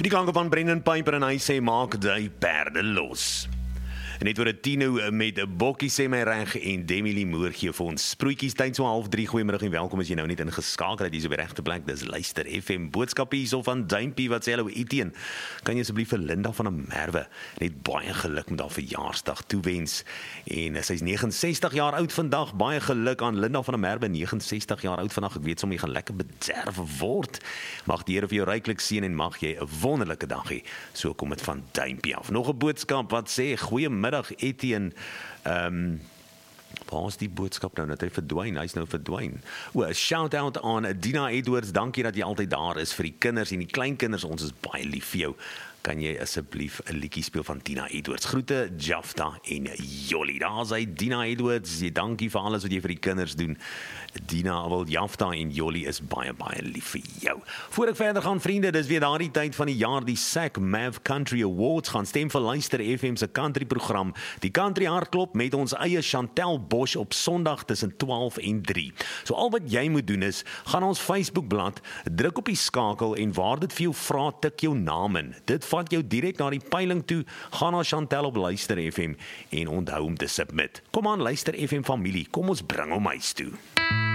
Die klanke van Brendan Piper en hy sê maak die perde los. En net oor 'n Tino met 'n bokkie sê my reg en Demi Limoor gee vir ons sproetjies tyd so 2:30. Goeiemiddag en welkom as jy nou net ingeskakel het hier so by regte plek. Dis Luister FM boodskappe hierso van Duimpie wat sê hallo Etienne. Kan jy asseblief vir Linda van der Merwe net baie geluk met haar verjaarsdag toewens. En sy's 69 jaar oud vandag. Baie geluk aan Linda van der Merwe, 69 jaar oud vandag. Ek weet sommer jy gaan lekker bederf word. Mag die Here vir jou ryklik seën en mag jy 'n wonderlike dag hê. So kom dit van Duimpie af. Nog 'n boodskap wat sê goeiemiddag Etienne. Waar is die boodskap nou? Dat hy verdwyn. Hy's nou verdwyn. O, 'n shout-out aan Dina Edwards. Dankie dat jy altyd daar is vir die kinders en die kleinkinders. Ons is baie lief vir jou. Kan jy asseblief 'n liedjie speel van Dina Edwards? Groete Jafta en Jolly. Daar's hy Dina Edwards. Dankie vir alles wat jy vir die kinders doen. Dina, wel Jafta en Jolly is baie lief vir jou. Voor ek verder gaan vriende, dis weer daardie tyd van die jaar die SAC Mav Country Awards gaan stem vir Luister FM se country program. Die country hardklop met ons eie Chantel Bosch op Sondag tussen 12 en 3. So al wat jy moet doen is, gaan ons Facebookblad, druk op die skakel en waar dit vir jou vra, tik jou naam in. Dit vat jou direk na die peiling toe, gaan na Chantel op Luister FM en onthou om te submit. Kom aan Luister FM familie, kom ons bring hom huis toe.